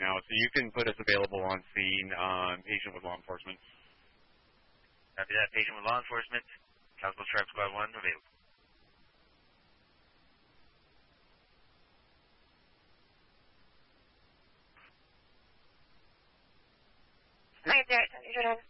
now, so you can put us available on scene, patient with law enforcement. Copy that, patient with law enforcement. Cosmo Sharp Squad 1 available. Hi, there, Jordan.